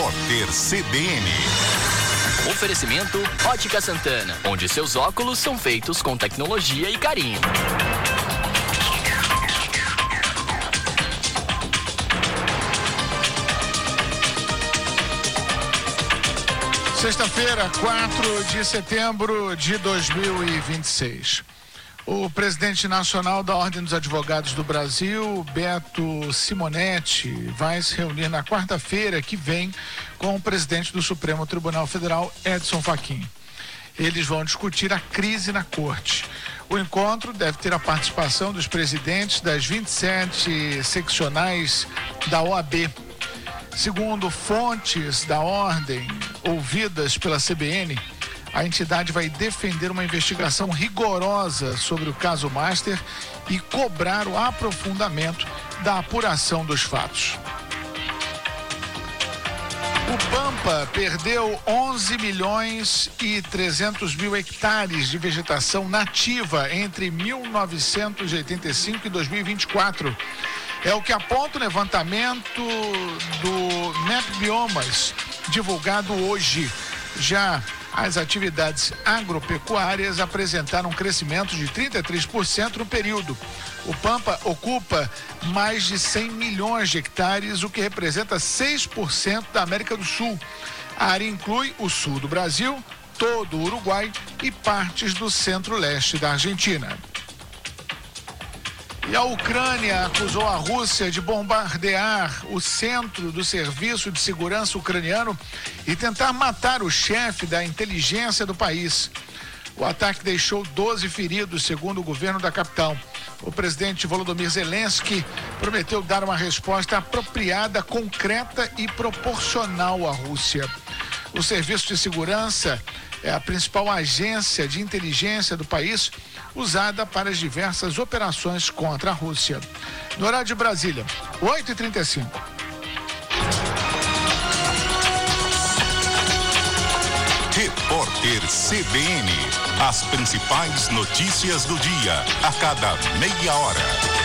Repórter CBN. Oferecimento Ótica Santana, onde seus óculos são feitos com tecnologia e carinho. Sexta-feira, 4 de setembro de 2026. O presidente nacional da Ordem dos Advogados do Brasil, Beto Simonetti, vai se reunir na quarta-feira que vem com o presidente do Supremo Tribunal Federal, Edson Fachin. Eles vão discutir a crise na corte. O encontro deve ter a participação dos presidentes das 27 seccionais da OAB. Segundo fontes da ordem ouvidas pela CBN, a entidade vai defender uma investigação rigorosa sobre o caso Master e cobrar o aprofundamento da apuração dos fatos. O Pampa perdeu 11 milhões e 300 mil hectares de vegetação nativa entre 1985 e 2024. É o que aponta o levantamento do MEP Biomas, divulgado hoje. Já as atividades agropecuárias apresentaram um crescimento de 33% no período. O Pampa ocupa mais de 100 milhões de hectares, o que representa 6% da América do Sul. A área inclui o sul do Brasil, todo o Uruguai e partes do centro-leste da Argentina. E a Ucrânia acusou a Rússia de bombardear o centro do Serviço de Segurança ucraniano e tentar matar o chefe da inteligência do país. O ataque deixou 12 feridos, segundo o governo da capital. O presidente Volodymyr Zelensky prometeu dar uma resposta apropriada, concreta e proporcional à Rússia. O Serviço de Segurança é a principal agência de inteligência do país, usada para as diversas operações contra a Rússia. No horário de Brasília, 8h35. Repórter CBN. As principais notícias do dia, a cada meia hora.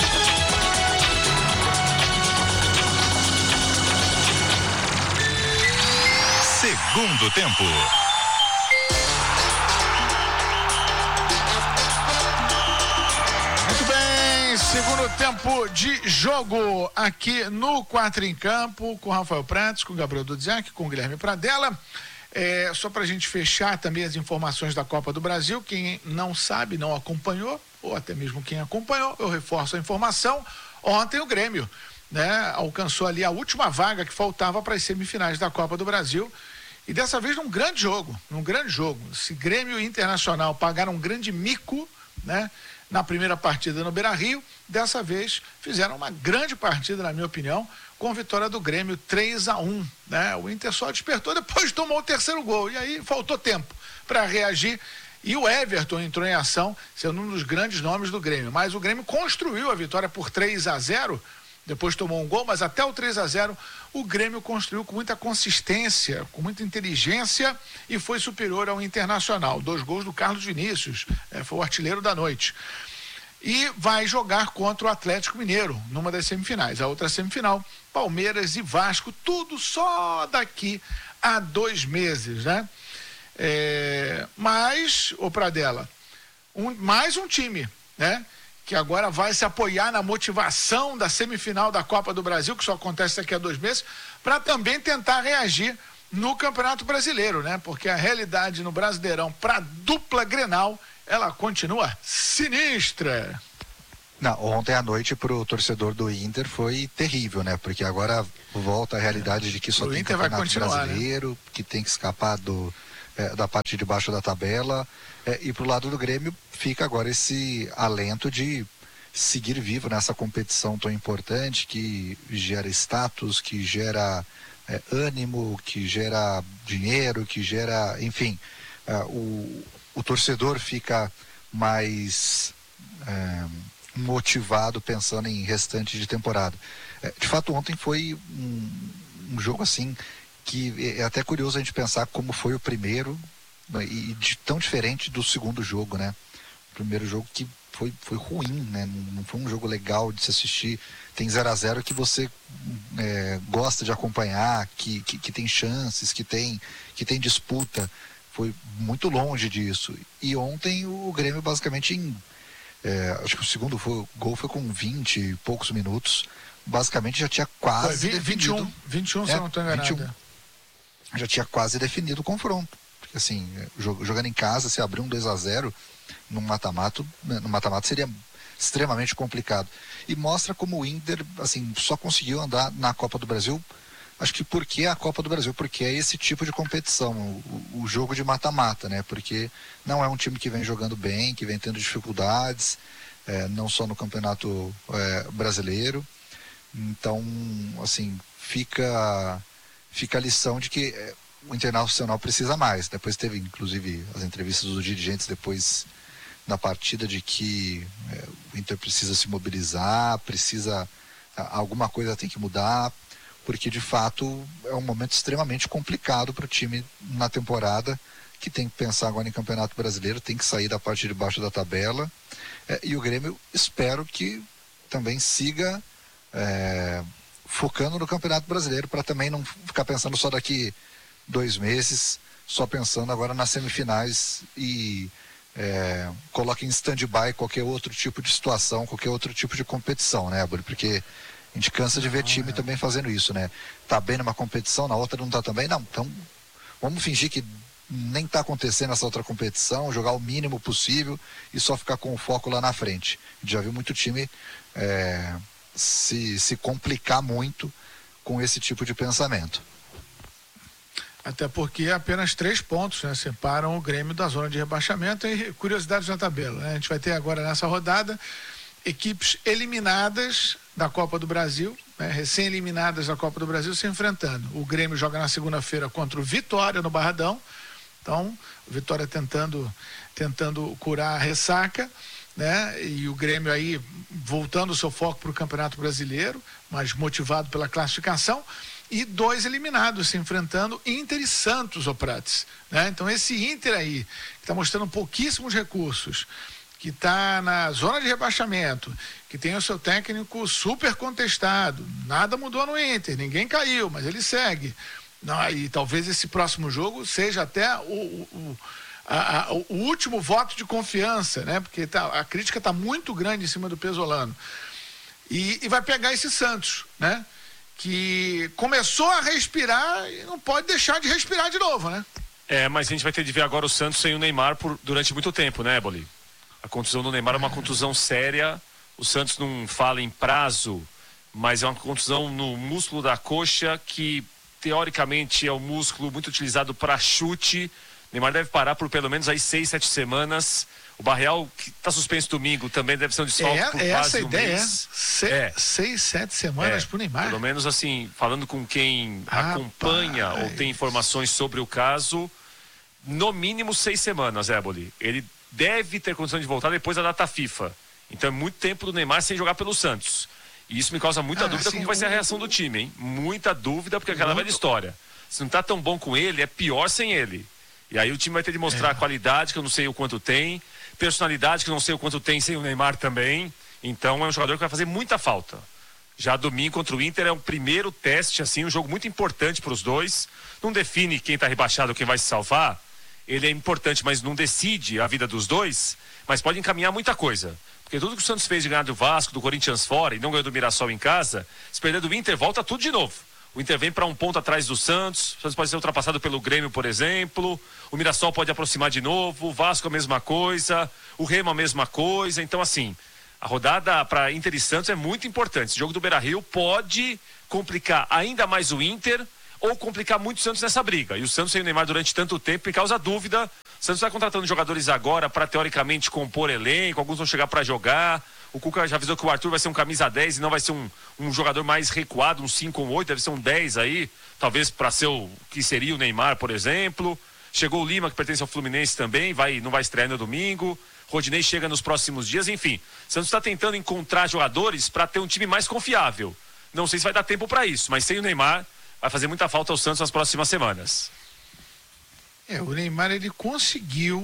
Segundo tempo. Segundo tempo de jogo aqui no 4 em Campo, com Rafael Prates, com Gabriel Dudziak, com Guilherme Pradella. Só para a gente fechar também as informações da Copa do Brasil, quem não sabe, não acompanhou, ou até mesmo quem acompanhou, eu reforço a informação. Ontem o Grêmio, alcançou ali a última vaga que faltava para as semifinais da Copa do Brasil. E dessa vez num grande jogo. Se Grêmio e Internacional pagaram um grande mico, na primeira partida no Beira-Rio, dessa vez fizeram uma grande partida, na minha opinião, com vitória do Grêmio 3-1, O Inter só despertou depois tomou o terceiro gol, e aí faltou tempo para reagir, e o Everton entrou em ação, sendo um dos grandes nomes do Grêmio, mas o Grêmio construiu a vitória por 3-0, depois tomou um gol, mas até o 3-0 o Grêmio construiu com muita consistência, com muita inteligência e foi superior ao Internacional. 2 gols do Carlos Vinícius, foi o artilheiro da noite. E vai jogar contra o Atlético Mineiro, numa das semifinais. A outra semifinal, Palmeiras e Vasco, tudo só daqui a 2 meses, Mas, Pradella, mais um time, que agora vai se apoiar na motivação da semifinal da Copa do Brasil, que só acontece daqui a 2 meses, para também tentar reagir no Campeonato Brasileiro, Porque a realidade no Brasileirão para a dupla Grenal, ela continua sinistra. Não, ontem à noite pro torcedor do Inter foi terrível, Porque agora volta a realidade de que só tem Campeonato Brasileiro, que tem que escapar da parte de baixo da tabela, e pro lado do Grêmio fica agora esse alento de seguir vivo nessa competição tão importante que gera status, que gera ânimo, que gera dinheiro, que gera, enfim, o torcedor fica mais motivado pensando em restante de temporada. De fato, ontem foi um jogo assim que é até curioso a gente pensar como foi o primeiro, e tão diferente do segundo jogo, O primeiro jogo que foi ruim, né? Não foi um jogo legal de se assistir. Tem 0-0 que você gosta de acompanhar, que tem chances, que tem disputa. Foi muito longe disso. E ontem o Grêmio basicamente acho que o segundo gol foi com 20 e poucos minutos. Basicamente já tinha quase definido. 21, se eu não estou enganado. 21, já tinha quase definido o confronto. Porque assim, jogando em casa, se abrir um 2-0 no mata-mata seria extremamente complicado. E mostra como o Inter, assim, só conseguiu andar na Copa do Brasil. Acho que porque a Copa do Brasil, porque é esse tipo de competição, o jogo de mata-mata, né? Porque não é um time que vem jogando bem, que vem tendo dificuldades, não só no Campeonato Brasileiro. Então, assim, fica a lição de que o Internacional precisa mais. Depois teve, inclusive, as entrevistas dos dirigentes depois da partida de que o Inter precisa se mobilizar, alguma coisa tem que mudar, porque de fato é um momento extremamente complicado para o time na temporada, que tem que pensar agora em Campeonato Brasileiro, tem que sair da parte de baixo da tabela, e o Grêmio espero que também siga focando no Campeonato Brasileiro, para também não ficar pensando só daqui 2 meses, só pensando agora nas semifinais e coloca em stand-by qualquer outro tipo de situação, qualquer outro tipo de competição, né, Aburi? Porque a gente cansa de ver time também fazendo isso, né? Tá bem numa competição, na outra não tá também, não. Então, vamos fingir que nem tá acontecendo essa outra competição, jogar o mínimo possível e só ficar com o foco lá na frente. A gente já viu muito time se complicar muito com esse tipo de pensamento. Até porque apenas 3 pontos, né, separam o Grêmio da zona de rebaixamento. E curiosidades na tabela, né? A gente vai ter agora nessa rodada equipes eliminadas da Copa do Brasil, né, recém-eliminadas da Copa do Brasil, se enfrentando. O Grêmio joga na segunda-feira contra o Vitória no Barradão. Então, o Vitória tentando curar a ressaca, né? E o Grêmio aí voltando o seu foco para o Campeonato Brasileiro, mas motivado pela classificação. E 2 eliminados se enfrentando, Inter e Santos, Prates, né? Então esse Inter aí, que está mostrando pouquíssimos recursos, que está na zona de rebaixamento, que tem o seu técnico super contestado, nada mudou no Inter, ninguém caiu, mas ele segue. Não, e talvez esse próximo jogo seja até o último voto de confiança, né? Porque a crítica está muito grande em cima do Pesolano. E vai pegar esse Santos, né? Que começou a respirar e não pode deixar de respirar de novo, né? Mas a gente vai ter de ver agora o Santos sem o Neymar durante muito tempo, né, Boli? A contusão do Neymar é uma contusão séria. O Santos não fala em prazo, mas é uma contusão no músculo da coxa, que teoricamente é um músculo muito utilizado para chute. O Neymar deve parar por pelo menos aí 6, 7 semanas. O Barreal, que está suspenso domingo, também deve ser um desfalque por quase essa um ideia, mês. 6, 7 semanas para o Neymar. Pelo menos assim, falando com quem acompanha ou tem informações sobre o caso, no mínimo 6 semanas, Éboli. Ele deve ter condição de voltar depois da data FIFA. Então é muito tempo do Neymar sem jogar pelo Santos. E isso me causa muita dúvida como vai ser a reação do time, hein? Muita dúvida, porque é aquela velha história. Se não está tão bom com ele, é pior sem ele. E aí o time vai ter de mostrar a qualidade, que eu não sei o quanto tem, personalidade, que eu não sei o quanto tem sem o Neymar também. Então é um jogador que vai fazer muita falta. Já domingo contra o Inter é um primeiro teste, assim, um jogo muito importante para os dois. Não define quem está rebaixado ou quem vai se salvar. Ele é importante, mas não decide a vida dos dois, mas pode encaminhar muita coisa. Porque tudo que o Santos fez de ganhar do Vasco, do Corinthians fora e não ganhou do Mirassol em casa, se perder do Inter, volta tudo de novo. O Inter vem para um ponto atrás do Santos, o Santos pode ser ultrapassado pelo Grêmio, por exemplo, o Mirassol pode aproximar de novo, o Vasco a mesma coisa, o Remo a mesma coisa. Então, assim, a rodada para Inter e Santos é muito importante. Esse jogo do Beira-Rio pode complicar ainda mais o Inter ou complicar muito o Santos nessa briga. E o Santos sem o Neymar durante tanto tempo me causa dúvida. O Santos está contratando jogadores agora para teoricamente compor elenco, alguns vão chegar para jogar. O Cuca já avisou que o Arthur vai ser um camisa 10 e não vai ser um jogador mais recuado, um 5 ou 8, deve ser um 10 aí, talvez para ser o que seria o Neymar, por exemplo. Chegou o Lima, que pertence ao Fluminense também, não vai estrear no domingo. Rodinei chega nos próximos dias, enfim. O Santos está tentando encontrar jogadores para ter um time mais confiável. Não sei se vai dar tempo para isso, mas sem o Neymar vai fazer muita falta ao Santos nas próximas semanas. O Neymar, ele conseguiu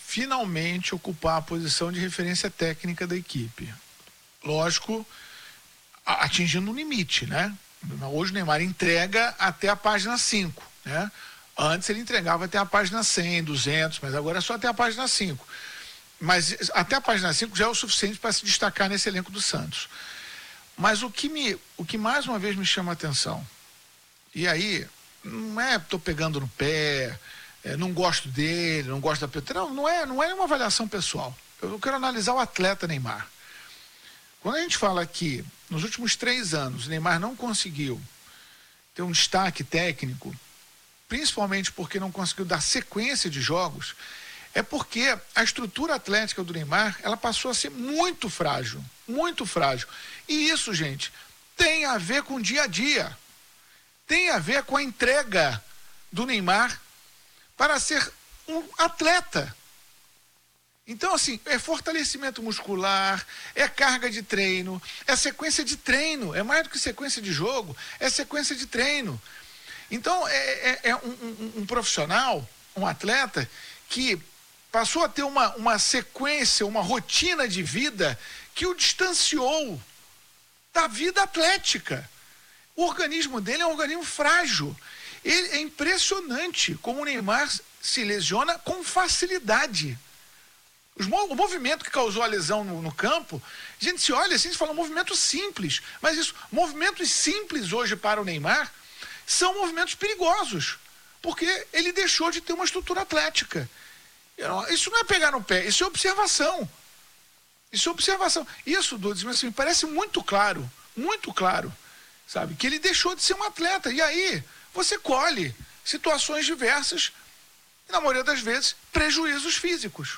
finalmente ocupar a posição de referência técnica da equipe. Lógico, atingindo um limite, né? Hoje o Neymar entrega até a página 5, né? Antes ele entregava até a página 100, 200, mas agora é só até a página 5. Mas até a página 5 já é o suficiente para se destacar nesse elenco do Santos. Mas o que mais uma vez me chama a atenção, e aí, não é tô pegando no pé, não gosto dele, não gosto da Petra, não é uma avaliação pessoal. Eu quero analisar o atleta Neymar. Quando a gente fala que nos últimos 3 anos o Neymar não conseguiu ter um destaque técnico, principalmente porque não conseguiu dar sequência de jogos, é porque a estrutura atlética do Neymar, ela passou a ser muito frágil, muito frágil. E isso, gente, tem a ver com o dia a dia, tem a ver com a entrega do Neymar para ser um atleta. Então, assim, é fortalecimento muscular, é carga de treino, é sequência de treino, é mais do que sequência de jogo, é sequência de treino. Então, é um profissional, um atleta, que passou a ter uma sequência, uma rotina de vida que o distanciou da vida atlética. O organismo dele é um organismo frágil. É impressionante como o Neymar se lesiona com facilidade. O movimento que causou a lesão no campo, a gente se olha assim, a gente fala um movimento simples, mas movimentos simples hoje para o Neymar são movimentos perigosos, porque ele deixou de ter uma estrutura atlética. Isso não é pegar no pé, isso é observação. Isso é observação. Isso, Dudes, assim, me parece muito claro, sabe? Que ele deixou de ser um atleta. E aí, você colhe situações diversas, e na maioria das vezes, prejuízos físicos.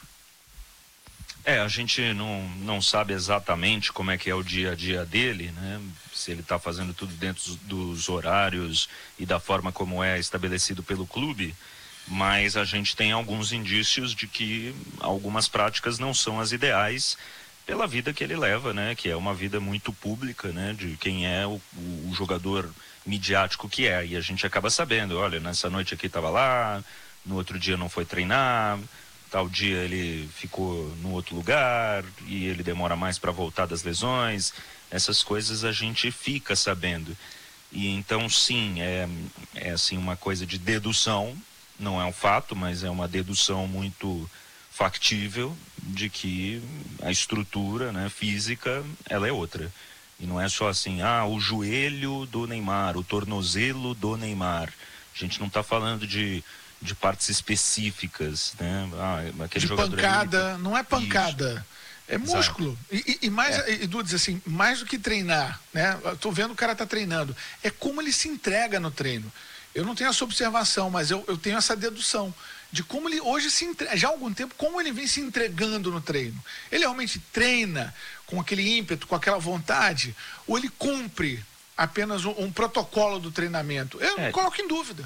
A gente não sabe exatamente como é que é o dia a dia dele, né? Se ele está fazendo tudo dentro dos horários e da forma como é estabelecido pelo clube, mas a gente tem alguns indícios de que algumas práticas não são as ideais pela vida que ele leva, né? Que é uma vida muito pública, né? De quem é o jogador midiático que é. E a gente acaba sabendo, olha, nessa noite aqui estava lá, no outro dia não foi treinar, tal dia ele ficou no outro lugar e ele demora mais para voltar das lesões. Essas coisas a gente fica sabendo. E então, sim, é assim uma coisa de dedução, não é um fato, mas é uma dedução muito factível de que a estrutura, né, física, ela é outra. E não é só assim, o joelho do Neymar, o tornozelo do Neymar. A gente não está falando de partes específicas, né? Aquele de pancada, não é pancada. Isso. É músculo. E mais, Dudes, assim, mais do que treinar, né? Eu tô vendo o cara tá treinando. É como ele se entrega no treino. Eu não tenho essa observação, mas eu tenho essa dedução de como ele hoje se entrega, já há algum tempo, como ele vem se entregando no treino. Ele realmente treina com aquele ímpeto, com aquela vontade, ou ele cumpre apenas um protocolo do treinamento? Eu não coloco em dúvida.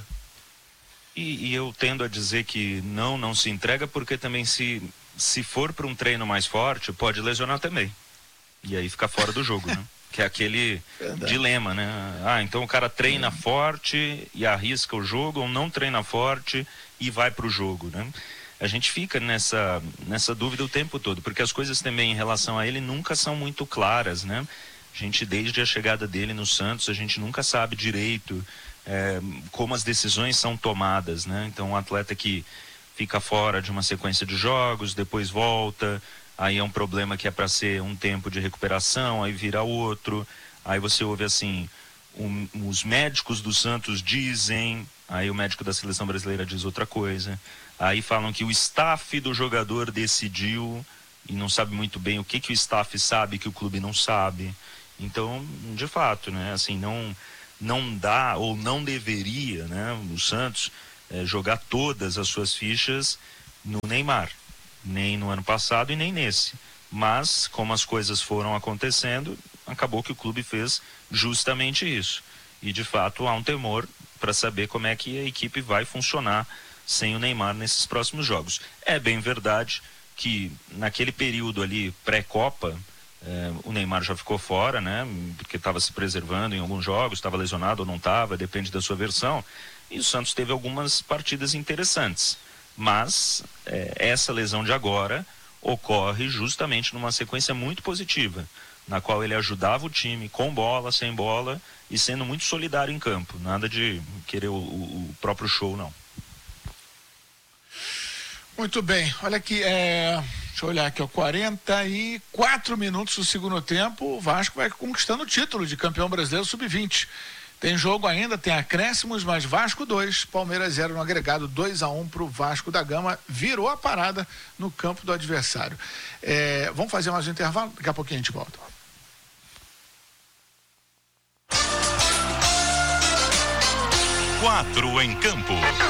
E eu tendo a dizer que não se entrega, porque também se for para um treino mais forte, pode lesionar também. E aí fica fora do jogo, né? Que é aquele dilema, né? Então o cara treina forte e arrisca o jogo, ou não treina forte e vai para o jogo, né? A gente fica nessa dúvida o tempo todo, porque as coisas também em relação a ele nunca são muito claras, né? A gente, desde a chegada dele no Santos, a gente nunca sabe direito como as decisões são tomadas, né? Então um atleta que fica fora de uma sequência de jogos, depois volta, aí é um problema que é para ser um tempo de recuperação, aí vira outro, aí você ouve assim, os médicos do Santos dizem, aí o médico da seleção brasileira diz outra coisa, aí falam que o staff do jogador decidiu e não sabe muito bem o que o staff sabe que o clube não sabe. Então, de fato, né, assim, não dá ou não deveria, né, o Santos jogar todas as suas fichas no Neymar, nem no ano passado e nem nesse. Mas, como as coisas foram acontecendo, acabou que o clube fez justamente isso. E, de fato, há um temor para saber como é que a equipe vai funcionar sem o Neymar nesses próximos jogos. É bem verdade que naquele período ali pré-Copa, o Neymar já ficou fora, né? Porque estava se preservando em alguns jogos, estava lesionado ou não estava, depende da sua versão. E o Santos teve algumas partidas interessantes. Mas essa lesão de agora ocorre justamente numa sequência muito positiva, na qual ele ajudava o time com bola, sem bola e sendo muito solidário em campo. Nada de querer o próprio show, não. Muito bem, olha aqui, deixa eu olhar aqui, 44 minutos do segundo tempo, o Vasco vai conquistando o título de campeão brasileiro sub-20. Tem jogo ainda, tem acréscimos, mas Vasco 2, Palmeiras 0 no agregado, 2-1 pro Vasco da Gama, virou a parada no campo do adversário. Vamos fazer mais um intervalo, daqui a pouquinho a gente volta. Quatro em campo.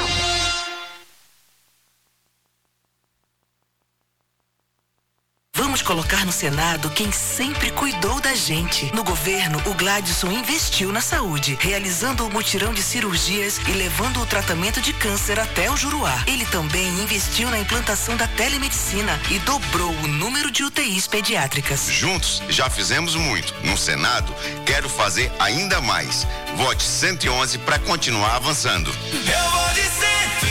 Vamos colocar no Senado quem sempre cuidou da gente. No governo, o Gladson investiu na saúde, realizando o mutirão de cirurgias e levando o tratamento de câncer até o Juruá. Ele também investiu na implantação da telemedicina e dobrou o número de UTIs pediátricas. Juntos, já fizemos muito. No Senado, quero fazer ainda mais. Vote 111 para continuar avançando. Eu vou de 111.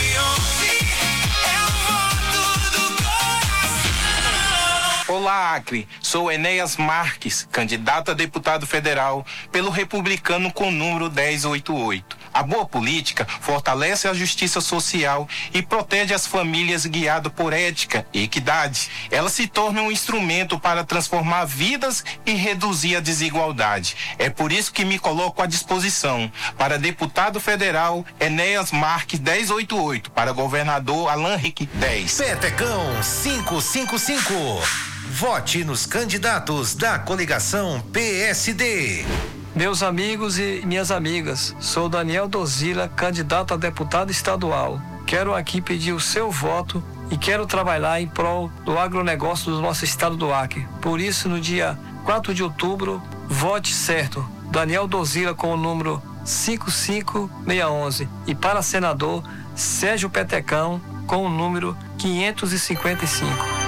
Olá, Acre. Sou Enéas Marques, candidato a deputado federal pelo Republicano com número 1088. A boa política fortalece a justiça social e protege as famílias guiado por ética e equidade. Ela se torna um instrumento para transformar vidas e reduzir a desigualdade. É por isso que me coloco à disposição. Para deputado federal, Enéas Marques 1088. Para governador, Alan Rick 10. Petecão 555. Vote nos candidatos da coligação PSD. Meus amigos e minhas amigas, sou Daniel Dozila, candidato a deputado estadual. Quero aqui pedir o seu voto e quero trabalhar em prol do agronegócio do nosso estado do Acre. Por isso, no dia 4 de outubro, vote certo. Daniel Dozila com o número 55611. E para senador, Sérgio Petecão com o número 555.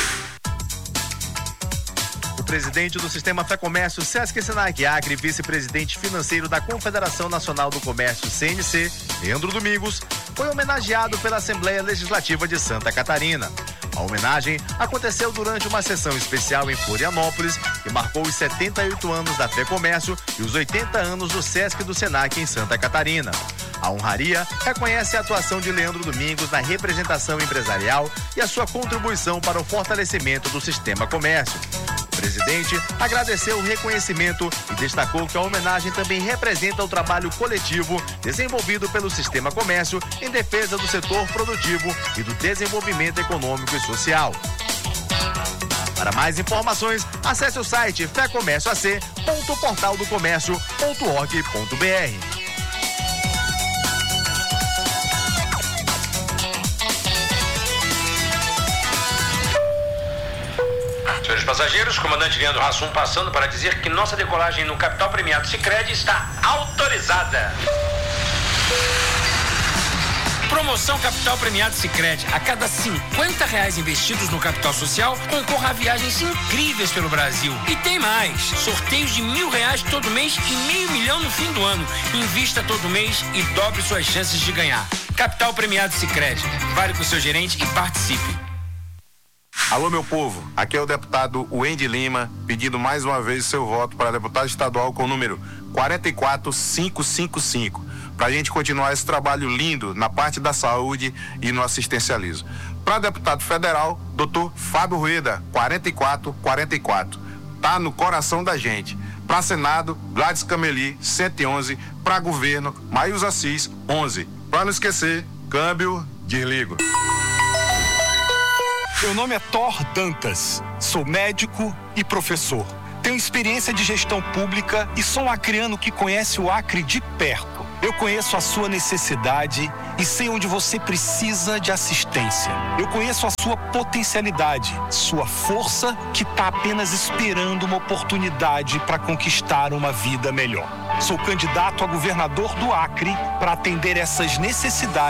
O presidente do Sistema Fé Comércio, Sesc Senac Acre, vice-presidente financeiro da Confederação Nacional do Comércio, CNC, Leandro Domingos, foi homenageado pela Assembleia Legislativa de Santa Catarina. A homenagem aconteceu durante uma sessão especial em Florianópolis, que marcou os 78 anos da Fé Comércio e os 80 anos do Sesc do Senac em Santa Catarina. A honraria reconhece a atuação de Leandro Domingos na representação empresarial e a sua contribuição para o fortalecimento do sistema comércio. O presidente agradeceu o reconhecimento e destacou que a homenagem também representa o trabalho coletivo desenvolvido pelo sistema comércio em defesa do setor produtivo e do desenvolvimento econômico e social. Para mais informações, acesse o site fecomércioac.portaldocomércio.org.br. Senhores passageiros, comandante Leandro Hassum passando para dizer que nossa decolagem no Capital Premiado Sicredi está autorizada. Promoção Capital Premiado Sicredi. A cada R$50 investidos no capital social, concorra a viagens incríveis pelo Brasil. E tem mais, sorteios de R$1.000 todo mês e R$500 mil no fim do ano. Invista todo mês e dobre suas chances de ganhar. Capital Premiado Sicredi. Vale com o seu gerente e participe. Alô, meu povo, aqui é o deputado Wendy Lima, pedindo mais uma vez o seu voto para deputado estadual com o número 44555, para a gente continuar esse trabalho lindo na parte da saúde e no assistencialismo. Para deputado federal, doutor Fábio Rueda, 4444, tá no coração da gente. Para Senado, Gladys Cameli, 111, para governo, Maius Assis, 11. Para não esquecer, câmbio, desligo. Meu nome é Thor Dantas, sou médico e professor. Tenho experiência de gestão pública e sou um acreano que conhece o Acre de perto. Eu conheço a sua necessidade e sei onde você precisa de assistência. Eu conheço a sua potencialidade, sua força que está apenas esperando uma oportunidade para conquistar uma vida melhor. Sou candidato a governador do Acre para atender essas necessidades